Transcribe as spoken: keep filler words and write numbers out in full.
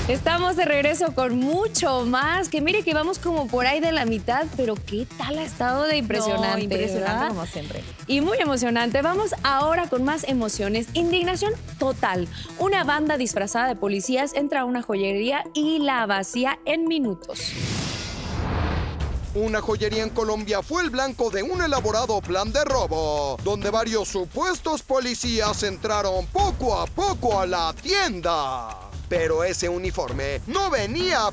Estamos de regreso con mucho más, que mire que vamos como por ahí de la mitad, pero qué tal ha estado de impresionante, no, impresionante, ¿verdad? como siempre. Y muy emocionante. Vamos ahora con más emociones. Indignación total. Una banda disfrazada de policías entra a una joyería y la vacía en minutos. Una joyería en Colombia fue el blanco de un elaborado plan de robo, donde varios supuestos policías entraron poco a poco a la tienda. Pero ese uniforme no venía